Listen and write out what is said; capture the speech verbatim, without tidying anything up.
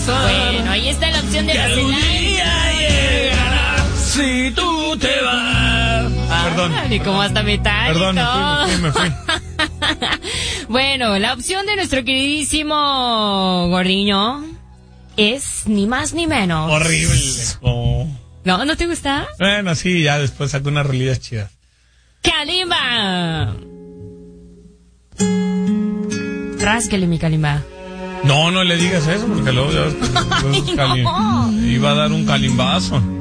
pasar. Bueno, ahí está la opción de que algún día llegará si tú te vas. Ah, Perdón. Y como hasta metálico. Perdón, me fui, me fui, me fui. Bueno, la opción de nuestro queridísimo Gordiño es ni más ni menos. Horrible. Oh. ¿No? ¿No te gusta? Bueno, sí, ya después saco unas rolillas chidas. ¡Kalimba! Rásquele, mi Kalimba. No, no le digas eso, porque luego ya ves que- Ay, calim- no. iba a dar un calimbazo.